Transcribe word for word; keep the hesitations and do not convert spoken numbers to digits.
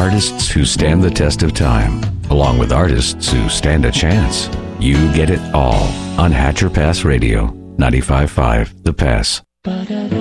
Artists who stand the test of time, along with artists who stand a chance. You get it all on Hatcher Pass Radio, ninety-five point five The Pass.